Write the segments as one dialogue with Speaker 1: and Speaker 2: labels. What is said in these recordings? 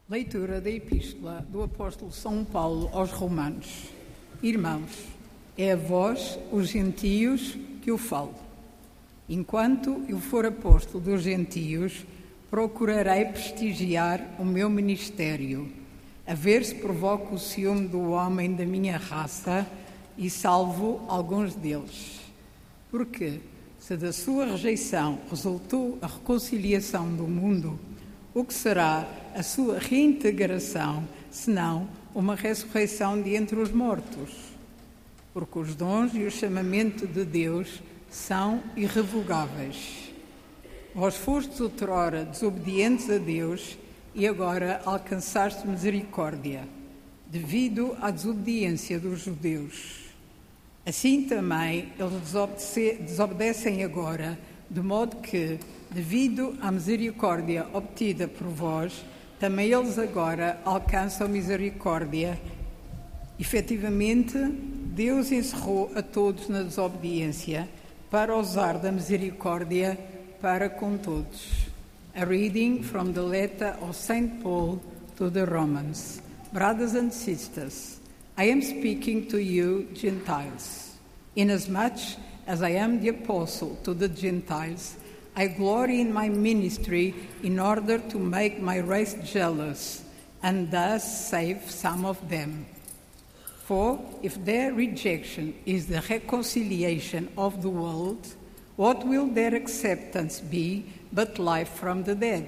Speaker 1: Leitura da Epístola do Apóstolo São Paulo aos Romanos. Irmãos, é a vós, os gentios, que eu falo. Enquanto eu for apóstolo dos gentios, procurarei prestigiar o meu ministério, a ver se provoco o ciúme do homem da minha raça e salvo alguns deles. Porque, se da sua rejeição resultou a reconciliação do mundo, o que será a sua reintegração, senão uma ressurreição de entre os mortos? Porque os dons e o chamamento de Deus são irrevogáveis. Vós fostes outrora desobedientes a Deus e agora alcançaste misericórdia, devido à desobediência dos judeus. Assim também eles desobedecem agora, de modo que, devido à misericórdia obtida por vós, também eles agora alcançam misericórdia. Efetivamente, Deus encerrou a todos na desobediência para usar da misericórdia para com todos. A reading from the letter of St. Paul to the Romans. Brothers and sisters, I am speaking to you, Gentiles. Inasmuch as I am the apostle to the Gentiles, I glory in my ministry in order to make my race jealous and thus save some of them. For if their rejection is the reconciliation of the world, what will their acceptance be but life from the dead?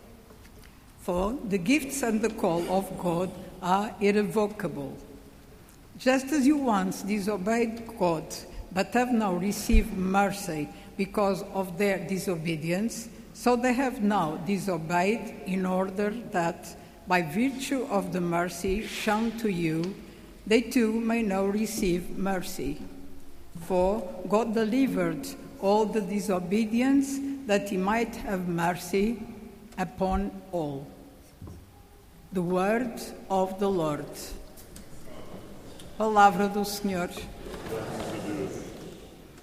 Speaker 1: For the gifts and the call of God are irrevocable. Just as you once disobeyed God, but have now received mercy because of their disobedience, so they have now disobeyed in order that, by virtue of the mercy shown to you, they too may now receive mercy. For God delivered all the disobedience that he might have mercy upon all. The word of the Lord. Palavra do Senhor.